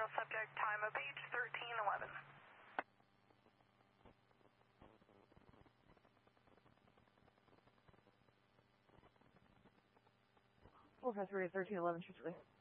Male subject, time of beach, 1311. 453 1311, truthfully.